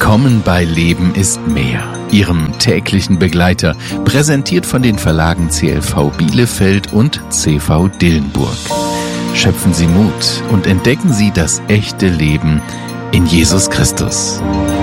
Willkommen bei Leben ist mehr, Ihrem täglichen Begleiter, präsentiert von den Verlagen CLV Bielefeld und CV Dillenburg. Schöpfen Sie Mut und entdecken Sie das echte Leben in Jesus Christus.